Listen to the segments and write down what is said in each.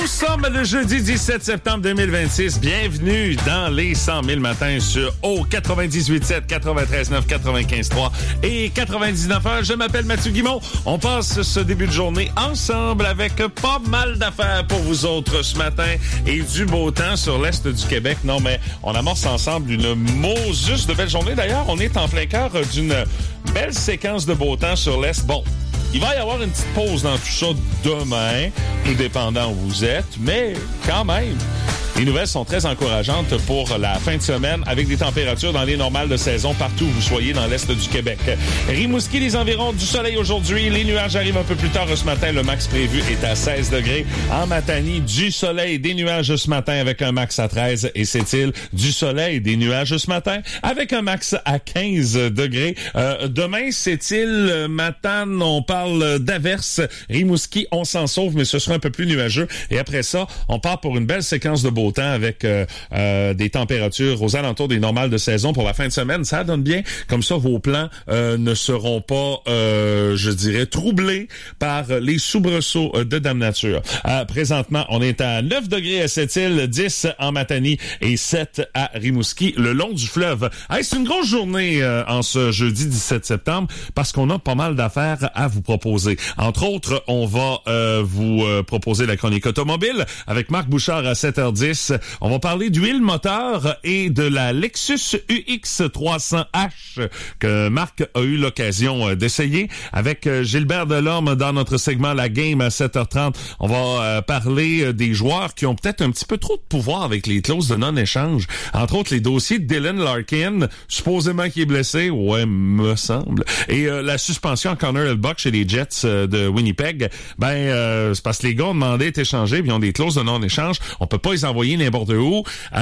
Nous sommes le jeudi 17 septembre 2026. Bienvenue dans les 100 000 matins sur O 98.7, 93.9, 95.3 et 99.1. Je m'appelle Mathieu Guimond. On passe ce début de journée ensemble avec pas mal d'affaires pour vous autres ce matin et du beau temps sur l'Est du Québec. Non, mais on amorce ensemble une Moses de belle journée. D'ailleurs, on est en plein cœur d'une belle séquence de beau temps sur l'Est. Bon, il va y avoir une petite pause dans tout ça demain, tout dépendant où vous êtes, mais quand même, les nouvelles sont très encourageantes pour la fin de semaine avec des températures dans les normales de saison partout où vous soyez dans l'Est du Québec. Rimouski, les environs, du soleil aujourd'hui. Les nuages arrivent un peu plus tard ce matin. Le max prévu est à 16 degrés. En Matanie, du soleil, des nuages ce matin avec un max à 13. Et Sept-Îles, du soleil, des nuages ce matin avec un max à 15 degrés. Demain, Sept-Îles, Matane, on parle d'averses. Rimouski, on s'en sauve, mais ce sera un peu plus nuageux. Et après ça, on part pour une belle séquence de beau temps avec des températures aux alentours des normales de saison pour la fin de semaine. Ça donne bien. Comme ça, vos plans ne seront pas, je dirais, troublés par les soubresauts de Dame Nature. Présentement, on est à 9 degrés à Sept-Îles, 10 en Matanie et 7 à Rimouski, le long du fleuve. Hey, c'est une grosse journée en ce jeudi 17 septembre parce qu'on a pas mal d'affaires à vous proposer. Entre autres, on va vous proposer la chronique automobile avec Marc Bouchard à 7h10. On va parler d'huile moteur et de la Lexus UX 300H que Marc a eu l'occasion d'essayer. Avec Gilbert Delorme dans notre segment La Game à 7h30, on va parler des joueurs qui ont peut-être un petit peu trop de pouvoir avec les clauses de non-échange. Entre autres, les dossiers de Dylan Larkin, supposément qui est blessé, ouais, me semble. Et la suspension à Connor Hellebuyck chez les Jets de Winnipeg, c'est parce que les gars ont demandé d'être échangés, puis ils ont des clauses de non-échange. On peut pas les envoyer n'importe où.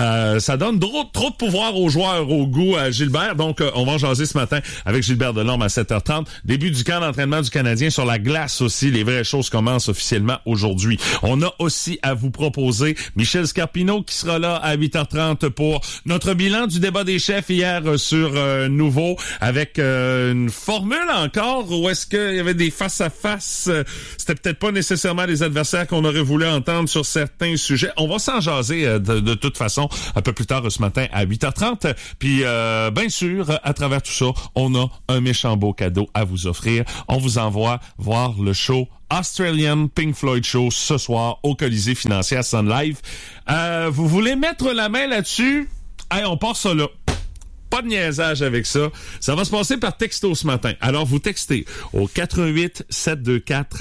Ça donne trop de pouvoir aux joueurs au goût à Gilbert. Donc, on va en jaser ce matin avec Gilbert Delorme à 7h30. Début du camp d'entraînement du Canadien sur la glace aussi. Les vraies choses commencent officiellement aujourd'hui. On a aussi à vous proposer Michel Scarpino qui sera là à 8h30 pour notre bilan du débat des chefs hier sur Nouveau avec une formule encore où est-ce qu'il y avait des face-à-face. C'était peut-être pas nécessairement les adversaires qu'on aurait voulu entendre sur certains sujets. On va s'en jaser de toute façon un peu plus tard ce matin à 8h30. Puis bien sûr, à travers tout ça, on a un méchant beau cadeau à vous offrir. On vous envoie voir le show Australian Pink Floyd Show ce soir au Colisée Financière Sun Life. Vous voulez mettre la main là-dessus? Hey, on part ça là. Pas de niaisage avec ça. Ça va se passer par texto ce matin. Alors, vous textez au 88 724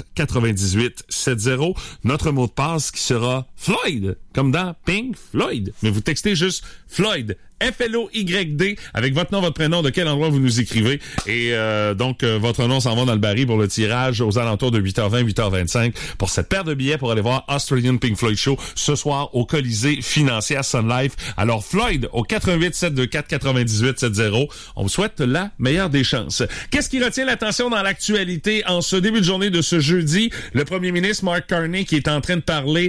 98 70 notre mot de passe qui sera Floyd, comme dans Pink Floyd. Mais vous textez juste Floyd, F-L-O-Y-D, avec votre nom, votre prénom, de quel endroit vous nous écrivez. Et donc, votre nom s'en va dans le baril pour le tirage aux alentours de 8h20, 8h25 pour cette paire de billets pour aller voir Australian Pink Floyd Show ce soir au Colisée Financière Sun Life. Alors, Floyd, au 88 724 98 70, on vous souhaite la meilleure des chances. Qu'est-ce qui retient l'attention dans l'actualité en ce début de journée de ce jeudi? Le premier ministre Mark Carney qui est en train de parler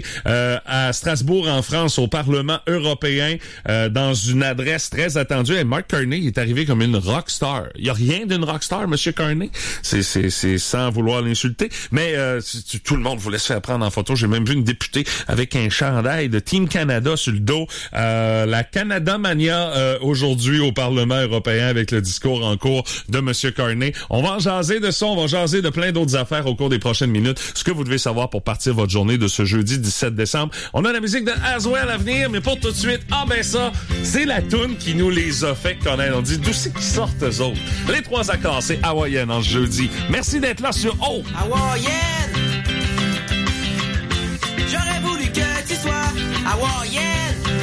à Strasbourg, en France, au Parlement européen, dans une adresse très attendue. Et Mark Carney est arrivé comme une rockstar. Il n'y a rien d'une rockstar, Monsieur Carney. C'est sans vouloir l'insulter. Mais tout le monde voulait se faire prendre en photo. J'ai même vu une députée avec un chandail de Team Canada sur le dos. La Canada Mania aujourd'hui au Parlement européen avec le discours en cours de Monsieur Carney. On va en jaser de ça. On va jaser de plein d'autres affaires au cours des prochaines minutes. Ce que vous devez savoir pour partir votre journée de ce jeudi 17 décembre. On a la musique de Aswell à venir, mais pour tout de suite, ça, c'est la toune qui nous les a fait connaître. On dit d'où c'est qu'ils sortent eux autres. Les trois accords, c'est hawaïenne en ce jeudi. Merci d'être là sur O. Hawaïenne!